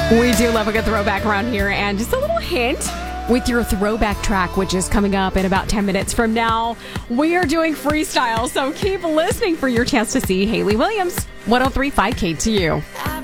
We do love a good throwback around here. And just a little hint with your throwback track, which is coming up in about 10 minutes from now. We are doing freestyle, so keep listening for your chance to see Hayley Williams. 103.5 KTU.